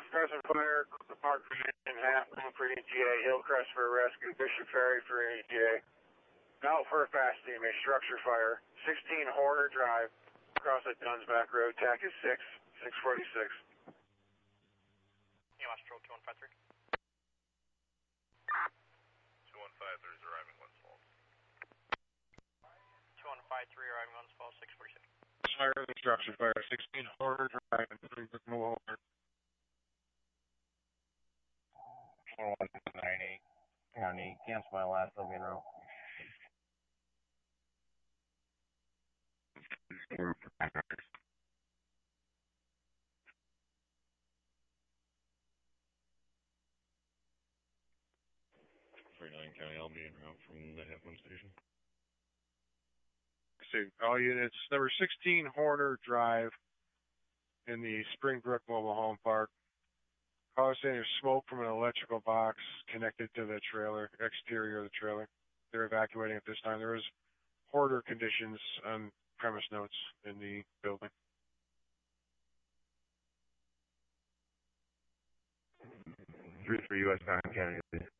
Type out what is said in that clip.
Crescent Fire, Clifton Park for Half Moon for ETA, Hillcrest for rescue, Bishop Ferry for ETA. Now for a fast team, a structure fire, 16 Horner Drive, across at Dunsback Road, TAC is 646. EMS Patrol 2153. 2153 is arriving Glens Falls. 2153 arriving Glens Falls, 646. Fire the structure fire, 16 Horner Drive, and Springbrook Mobile Home. 4198, County, cancel my last Obion route. County, I'll be en route from the Half Moon Station. See, all units, number 16 Horner Drive in the Springbrook Mobile Home Park. Call saying there's smoke from an electrical box connected to the trailer, exterior of the trailer. They're evacuating at this time. There was hoarder conditions on premise notes in the building. 3 US County, please.